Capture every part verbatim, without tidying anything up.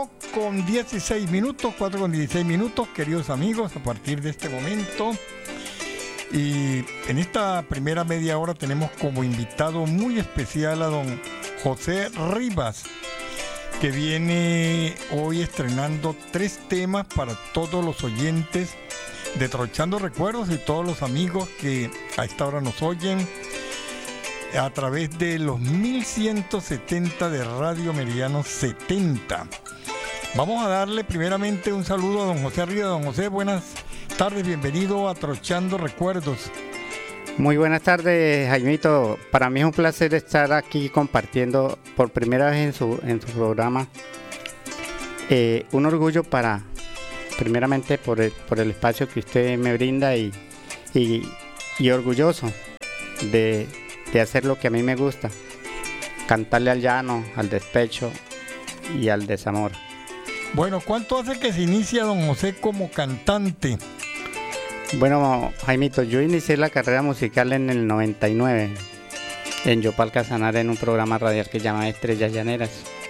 cuatro con dieciséis minutos, cuatro con dieciséis minutos, queridos amigos, a partir de este momento. Y en esta primera media hora tenemos como invitado muy especial a don José Rivas, que viene hoy estrenando tres temas para todos los oyentes de Trochando Recuerdos y todos los amigos que a esta hora nos oyen a través de los mil ciento setenta de Radio Meridiano setenta. Vamos a darle primeramente un saludo a don José Rivas. Don José, buenas tardes, bienvenido a Trochando Recuerdos. Muy buenas tardes, Jaimito. Para mí es un placer estar aquí compartiendo por primera vez en su, en su programa. Eh, un orgullo para, primeramente por el, por el espacio que usted me brinda y, y, y orgulloso de, de hacer lo que a mí me gusta, cantarle al llano, al despecho y al desamor. Bueno, ¿cuánto hace que se inicia don José como cantante? Bueno, Jaimito, yo inicié la carrera musical en el noventa y nueve en Yopal Casanare, en un programa radial que se llama Estrellas Llaneras.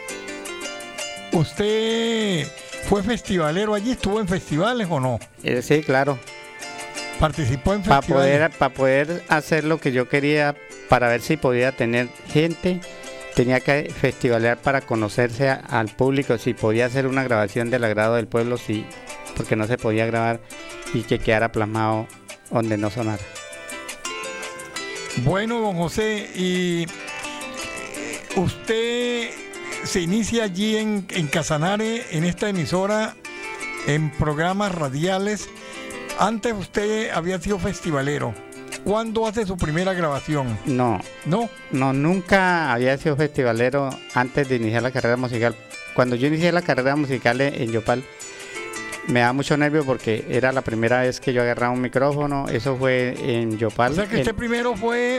¿Usted fue festivalero allí? ¿Estuvo en festivales o no? Eh, sí, claro. ¿Participó en Para festivales? poder, para poder hacer lo que yo quería, para ver si podía tener gente, tenía que festivalear para conocerse a, al público, si podía hacer una grabación del agrado del pueblo, sí, porque no se podía grabar y que quedara plasmado donde no sonara. Bueno, don José, y usted se inicia allí en, en Casanare, en esta emisora, en programas radiales. Antes usted había sido festivalero. ¿Cuándo hace su primera grabación? No, ¿No? no, nunca había sido festivalero antes de iniciar la carrera musical. Cuando yo inicié la carrera musical en, en Yopal, me da mucho nervio porque era la primera vez que yo agarraba un micrófono. Eso fue en Yopal. O sea que en, usted primero fue...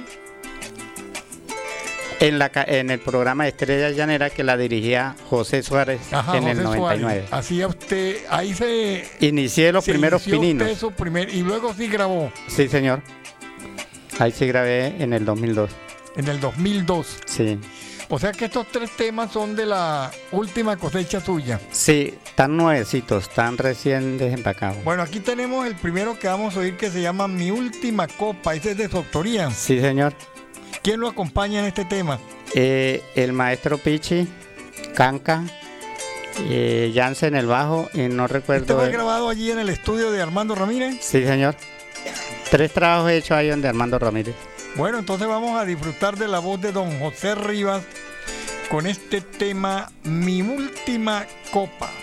En, la, en el programa Estrella Llanera, que la dirigía José Suárez. Ajá, en José el noventa y nueve. Suárez. Hacía usted, ahí se... Inicié los se primeros inició pininos. usted su primer, y luego sí grabó. Sí, señor. Ahí sí grabé en el dos mil dos. En el dos mil dos. Sí. O sea que estos tres temas son de la última cosecha suya. Sí, tan nuevecitos, tan recién desempacados. Bueno, aquí tenemos el primero que vamos a oír, que se llama Mi Última Copa. Ese es de su autoría. Sí, señor. ¿Quién lo acompaña en este tema? Eh, el maestro Pichi, Canca, eh, Yance en el bajo, y no recuerdo... ¿Este fue el... grabado allí en el estudio de Armando Ramírez? Sí, señor. Tres trabajos hechos ahí donde Armando Ramírez. Bueno, entonces vamos a disfrutar de la voz de don José Rivas con este tema Mi Última Copa.